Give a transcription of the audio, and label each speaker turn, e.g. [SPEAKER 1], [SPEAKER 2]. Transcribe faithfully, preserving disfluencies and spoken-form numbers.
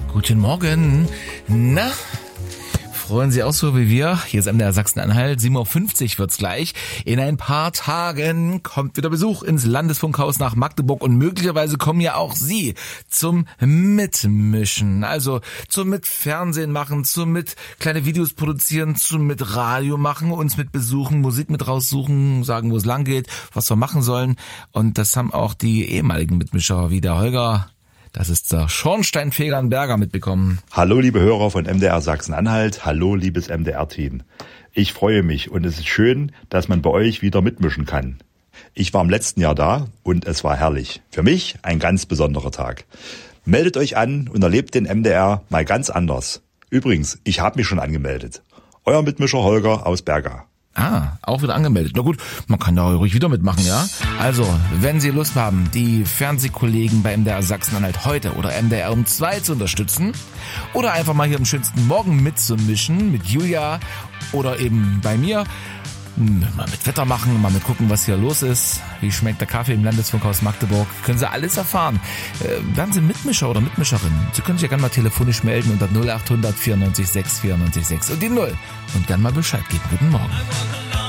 [SPEAKER 1] Guten Morgen. Na, freuen Sie auch so wie wir? Hier ist M D R Sachsen-Anhalt. sieben Uhr fünfzig wird's gleich. In ein paar Tagen kommt wieder Besuch ins Landesfunkhaus nach Magdeburg und möglicherweise kommen ja auch Sie zum Mitmischen. Also zum Mitfernsehen machen, zum mit kleine Videos produzieren, zum mit Radio machen, uns mit besuchen, Musik mit raussuchen, sagen, wo es lang geht, was wir machen sollen. Und das haben auch die ehemaligen Mitmischer wie der Holger. Das ist der Schornsteinfeger in Berger mitbekommen.
[SPEAKER 2] Hallo liebe Hörer von M D R Sachsen-Anhalt, hallo liebes M D R-Team. Ich freue mich und es ist schön, dass man bei euch wieder mitmischen kann. Ich war im letzten Jahr da und es war herrlich. Für mich ein ganz besonderer Tag. Meldet euch an und erlebt den M D R mal ganz anders. Übrigens, ich habe mich schon angemeldet. Euer Mitmischer Holger aus Berga.
[SPEAKER 1] Ah, auch wieder angemeldet. Na gut, man kann da ruhig wieder mitmachen, ja? Also, wenn Sie Lust haben, die Fernsehkollegen bei M D R Sachsen-Anhalt heute oder M D R um zwei zu unterstützen oder einfach mal hier am schönsten Morgen mitzumischen mit Julia oder eben bei mir, mal mit Wetter machen, mal mit gucken, was hier los ist, wie schmeckt der Kaffee im Landesfunkhaus Magdeburg, können Sie alles erfahren. Äh, werden Sie Mitmischer oder Mitmischerin? Sie können sich ja gerne mal telefonisch melden unter null acht hundert vierundneunzig sechs vierundneunzig sechs und die null und gerne mal Bescheid geben. Guten Morgen.